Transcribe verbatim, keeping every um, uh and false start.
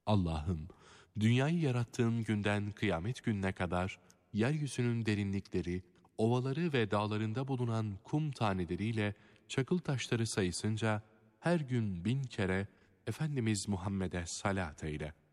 Allah'ım, dünyayı yarattığın günden kıyamet gününe kadar yeryüzünün derinlikleri, ovaları ve dağlarında bulunan kum taneleriyle çakıl taşları sayısınca her gün bin kere Efendimiz Muhammed'e salat eyle.